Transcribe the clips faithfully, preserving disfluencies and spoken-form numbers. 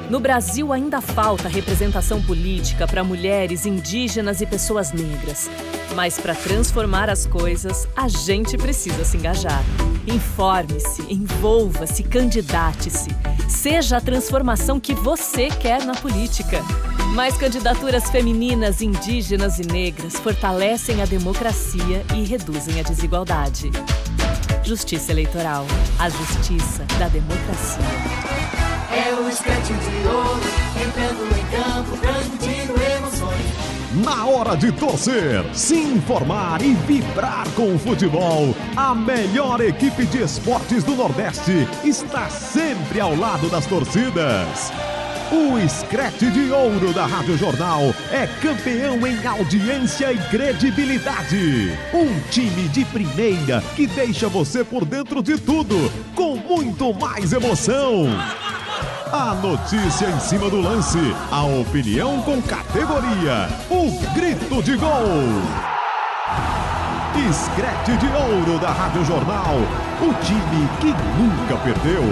No Brasil ainda falta representação política para mulheres, indígenas e pessoas negras. Mas para transformar as coisas, a gente precisa se engajar. Informe-se, envolva-se, candidate-se. Seja a transformação que você quer na política. Mais candidaturas femininas, indígenas e negras fortalecem a democracia e reduzem a desigualdade. Justiça Eleitoral. A justiça da democracia. É o Scratch de ouro, entrando em campo, transmitindo emoções. Na hora de torcer, se informar e vibrar com o futebol, a melhor equipe de esportes do Nordeste está sempre ao lado das torcidas. O Scratch de Ouro da Rádio Jornal é campeão em audiência e credibilidade. Um time de primeira que deixa você por dentro de tudo, com muito mais emoção. A notícia em cima do lance, a opinião com categoria, o grito de gol. Scratch de Ouro da Rádio Jornal, o time que nunca perdeu.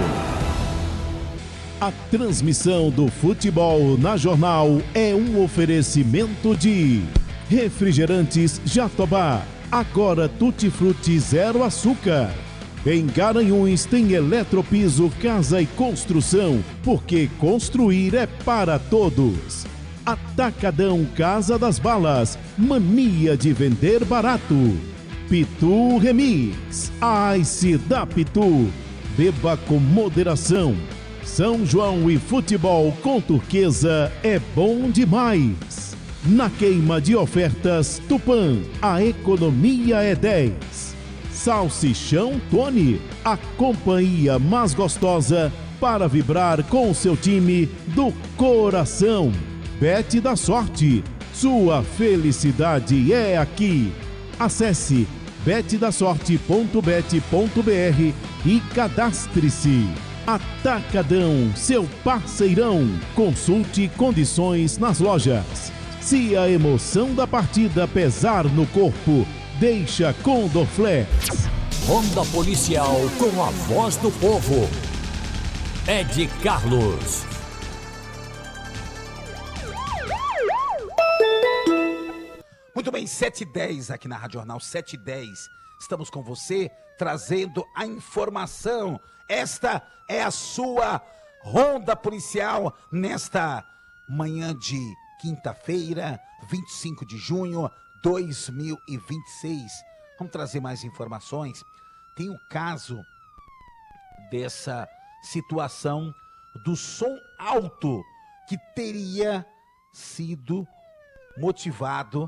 A transmissão do futebol na Jornal é um oferecimento de Refrigerantes Jatobá, agora tutti-frutti zero açúcar. Em Garanhuns tem Eletropiso Casa e Construção, porque construir é para todos. Atacadão Casa das Balas, mania de vender barato. Pitu Remix, a Ice da Pitu, beba com moderação. São João e futebol com Turquesa é bom demais. Na queima de ofertas Tupã, a economia é dez. Salsichão Tony, a companhia mais gostosa para vibrar com o seu time do coração. Bet da Sorte, sua felicidade é aqui. Acesse bet da sorte ponto bet ponto br e cadastre-se. Atacadão, seu parceirão. Consulte condições nas lojas. Se a emoção da partida pesar no corpo, deixa com Dorflex. Ronda Policial com a voz do povo. Ed Carlos. Muito bem, sete e dez aqui na Rádio Jornal, sete e dez. Estamos com você, trazendo a informação. Esta é a sua Ronda Policial nesta manhã de quinta-feira, vinte e cinco de junho de dois mil e vinte e seis. Vamos trazer mais informações. Tem o caso dessa situação do som alto que teria sido motivado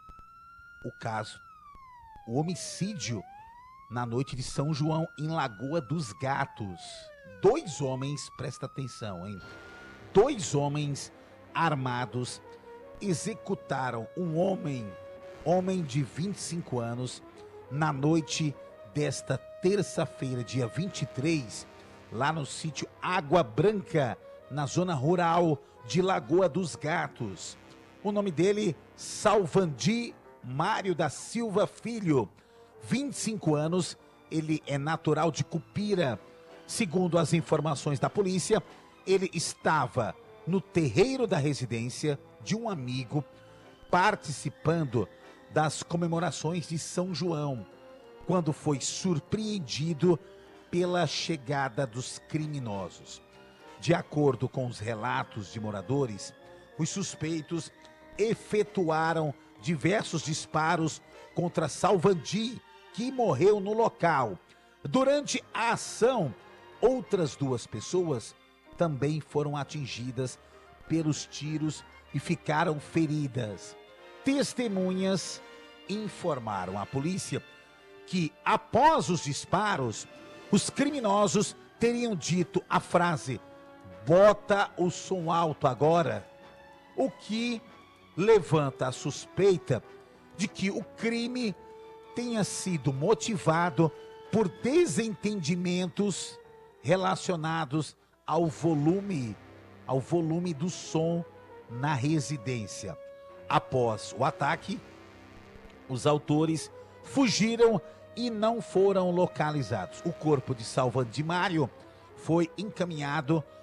o caso, o homicídio na noite de São João em Lagoa dos Gatos. Dois homens, presta atenção, hein? Dois homens armados executaram um homem, homem de vinte e cinco anos, na noite desta terça-feira, dia vinte e três, lá no sítio Água Branca, na zona rural de Lagoa dos Gatos. O nome dele, Salvandi Mário da Silva Filho, vinte e cinco anos, ele é natural de Cupira. Segundo as informações da polícia, ele estava no terreiro da residência de um amigo, participando das comemorações de São João, quando foi surpreendido pela chegada dos criminosos. De acordo com os relatos de moradores, os suspeitos efetuaram diversos disparos contra Salvandi, que morreu no local. Durante a ação, outras duas pessoas também foram atingidas pelos tiros e ficaram feridas. Testemunhas informaram à polícia que, após os disparos, os criminosos teriam dito a frase: "Bota o som alto agora", o que levanta a suspeita de que o crime tenha sido motivado por desentendimentos relacionados ao volume, ao volume do som na residência. Após o ataque, os autores fugiram e não foram localizados. O corpo de Salvandi Mário foi encaminhado